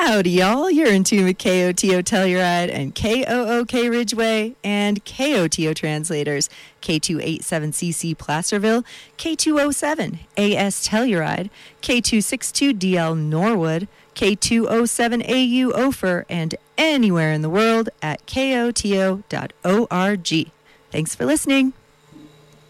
Howdy, y'all. You're in tune with KOTO Telluride and KOOK Ridgeway and KOTO Translators, K287CC Placerville, K207 AS Telluride, K262DL Norwood, K207AU Ophir, and anywhere in the world at koto.org. Thanks for listening.